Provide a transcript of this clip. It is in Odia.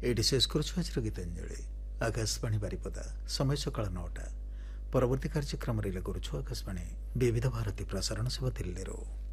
ଏଇଠି ଶେଷ କରୁଛୁ ଆଜିର ଗୀତାଞ୍ଜଳି। ଆକାଶବାଣୀ ବାରିପଦା, ସମୟ ସକାଳ 9ଟା। ପରବର୍ତ୍ତୀ କାର୍ଯ୍ୟକ୍ରମରେ କରୁଛୁ ଆକାଶବାଣୀ ବିବିଧ ଭାରତୀ ପ୍ରସାରଣ ସେବା ଦିଲ୍ଲୀରୁ।